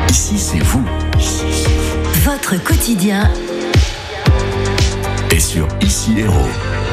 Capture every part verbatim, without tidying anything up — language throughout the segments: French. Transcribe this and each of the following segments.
Ici, c'est vous. Votre quotidien Et sur Ici Héros.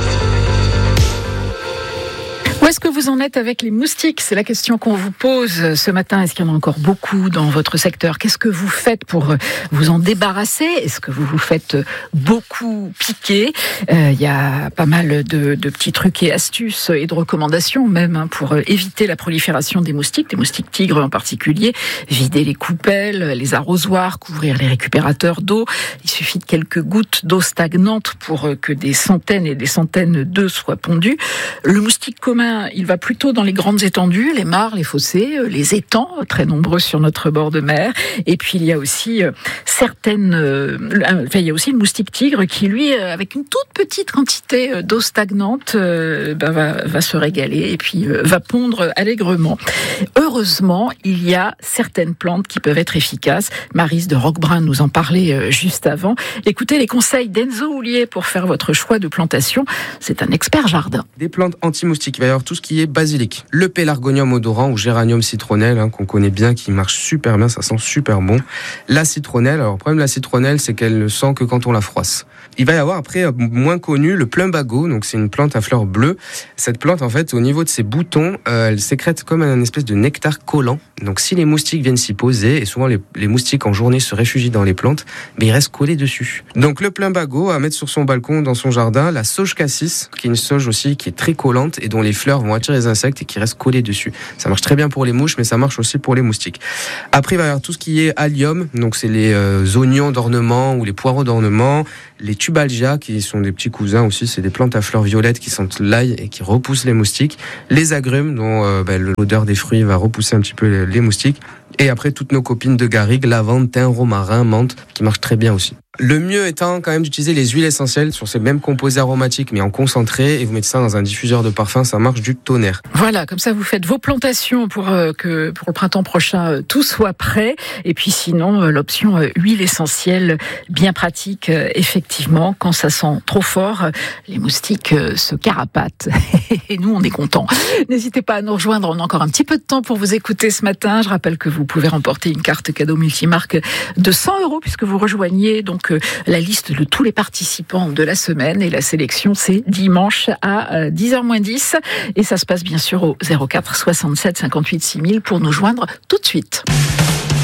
Où est-ce que vous en êtes avec les moustiques ? C'est la question qu'on vous pose ce matin. Est-ce qu'il y en a encore beaucoup dans votre secteur ? Qu'est-ce que vous faites pour vous en débarrasser ? Est-ce que vous vous faites beaucoup piquer ? euh, Il y a pas mal de, de petits trucs et astuces et de recommandations même hein, pour éviter la prolifération des moustiques, des moustiques tigres en particulier. Vider les coupelles, les arrosoirs, couvrir les récupérateurs d'eau. Il suffit de quelques gouttes d'eau stagnante pour que des centaines et des centaines d'œufs soient pondus. Le moustique commun, il va plutôt dans les grandes étendues, les mares, les fossés, les étangs, très nombreux sur notre bord de mer. Et puis il y a aussi certaines, enfin il y a aussi le moustique tigre qui lui, avec une toute petite quantité d'eau stagnante, ben, va, va se régaler et puis va pondre allègrement. Heureusement, il y a certaines plantes qui peuvent être efficaces. Maryse de Roquebrun nous en parlait juste avant. Écoutez les conseils d'Enzo Houllier pour faire votre choix de plantation. C'est un expert jardin. Des plantes anti-moustiques, il va y avoir tout ce qui est basilic, le pélargonium odorant ou géranium citronnelle hein, qu'on connaît bien, qui marche super bien, ça sent super bon. La citronnelle, alors le problème de la citronnelle, c'est qu'elle ne sent que quand on la froisse. Il va y avoir après, moins connu, le plumbago, donc c'est une plante à fleurs bleues. Cette plante, en fait, au niveau de ses boutons, euh, elle sécrète comme un espèce de nectar collant. Donc si les moustiques viennent s'y poser, et souvent les, les moustiques en journée se réfugient dans les plantes, mais ils restent collés dessus. Donc le plumbago à mettre sur son balcon, dans son jardin, la sauge cassis, qui est une sauge aussi qui est très collante et dont les fleurs vont attirer les insectes et qui restent collés dessus. Ça marche très bien pour les mouches, mais ça marche aussi pour les moustiques. Après, il va y avoir tout ce qui est allium, donc c'est les euh, oignons d'ornement ou les poireaux d'ornement, les tubalgia, qui sont des petits cousins aussi, c'est des plantes à fleurs violettes qui sentent l'ail et qui repoussent les moustiques. Les agrumes, dont euh, bah, l'odeur des fruits va repousser un petit peu les, les moustiques. Et après, toutes nos copines de garrigue, lavande, thym, romarin, menthe, qui marchent très bien aussi. Le mieux étant quand même d'utiliser les huiles essentielles sur ces mêmes composés aromatiques, mais en concentré, et vous mettez ça dans un diffuseur de parfum, ça marche du tonnerre. Voilà, comme ça vous faites vos plantations pour euh, que pour le printemps prochain euh, tout soit prêt. Et puis sinon, euh, l'option euh, huile essentielle, bien pratique, euh, effectivement. Quand ça sent trop fort, euh, les moustiques euh, se carapatent. Et nous, on est contents. N'hésitez pas à nous rejoindre, on a encore un petit peu de temps pour vous écouter ce matin. Je rappelle que vous pouvez remporter une carte cadeau multimarque de cent euros puisque vous rejoignez donc la liste de tous les participants de la semaine, et la sélection c'est dimanche à dix heures moins dix et ça se passe bien sûr au zéro quatre soixante-sept cinquante-huit six mille pour nous joindre tout de suite.